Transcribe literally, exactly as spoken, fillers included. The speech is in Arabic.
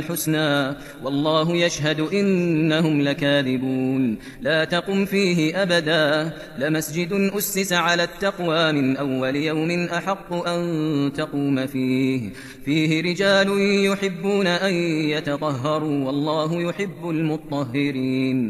الحسنى والله يشهد إنهم لكاذبون لا تقم فيه أبدا لمسجد أسس على التقوى من أول يوم أحق أن تقوم فيه فيه رجال يحبون أن يتطهروا والله يحب المطهرين